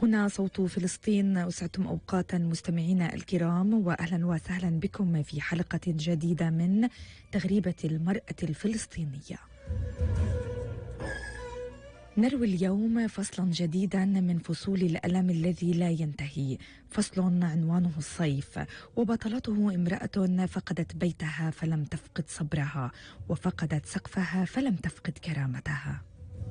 هنا صوت فلسطين. أسعدتم أوقاتا مستمعينا الكرام، وأهلا وسهلا بكم في حلقة جديدة من تغريبة المرأة الفلسطينية. نروي اليوم فصلا جديدا من فصول الألم الذي لا ينتهي، فصل عنوانه الصيف، وبطلته امرأة فقدت بيتها فلم تفقد صبرها، وفقدت سقفها فلم تفقد كرامتها.